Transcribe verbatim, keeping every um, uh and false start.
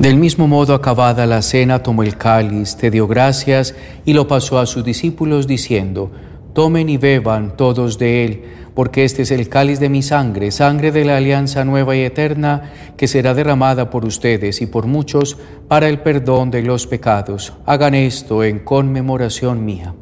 Del mismo modo, acabada la cena, tomó el cáliz, te dio gracias y lo pasó a sus discípulos diciendo: tomen y beban todos de él, porque este es el cáliz de mi sangre, sangre de la alianza nueva y eterna, que será derramada por ustedes y por muchos para el perdón de los pecados. Hagan esto en conmemoración mía.